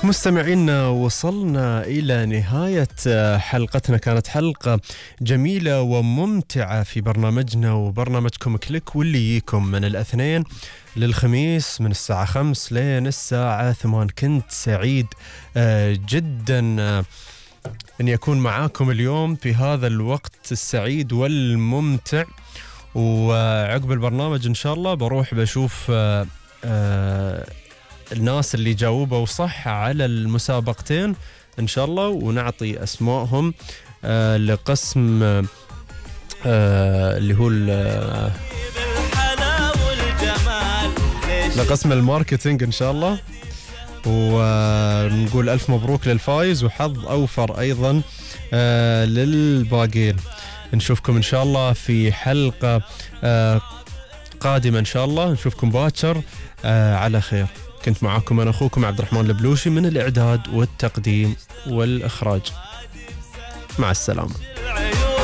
مستمعينا وصلنا إلى نهاية حلقتنا. كانت حلقة جميلة وممتعة في برنامجنا وبرنامجكم كليك، واللي يجيكم من الاثنين للخميس من الساعة 5 لين الساعة 8. كنت سعيد جدا أن يكون معاكم اليوم في هذا الوقت السعيد والممتع. وعقب البرنامج إن شاء الله بروح بشوف الناس اللي جاوبوا صح على المسابقتين إن شاء الله، ونعطي أسمائهم لقسم اللي هو لقسم الماركتينج إن شاء الله. ونقول ألف مبروك للفايز وحظ أوفر أيضا للباقين. نشوفكم إن شاء الله في حلقة قادمة إن شاء الله. نشوفكم باكر على خير. كنت معاكم أنا أخوكم عبد الرحمن البلوشي من الإعداد والتقديم والإخراج. مع السلامة.